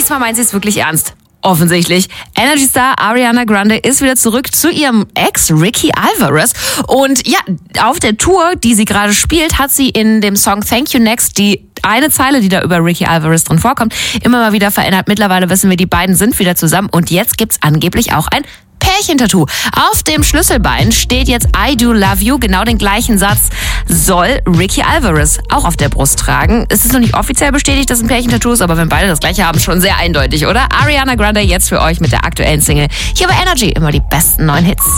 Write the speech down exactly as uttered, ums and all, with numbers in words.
diesmal meint sie es wirklich ernst. Offensichtlich. Energy Star Ariana Grande ist wieder zurück zu ihrem Ex Ricky Alvarez. Und ja, auf der Tour, die sie gerade spielt, hat sie in dem Song Thank You Next die eine Zeile, die da über Ricky Alvarez drin vorkommt, immer mal wieder verändert. Mittlerweile wissen wir, die beiden sind wieder zusammen. Und jetzt gibt's angeblich auch ein Pärchentattoo. Auf dem Schlüsselbein steht jetzt I do love you. Genau den gleichen Satz soll Ricky Alvarez auch auf der Brust tragen. Es ist noch nicht offiziell bestätigt, dass es ein Pärchentattoo ist, aber wenn beide das gleiche haben, schon sehr eindeutig, oder? Ariana Grande jetzt für euch mit der aktuellen Single. Hier bei Energy immer die besten neuen Hits.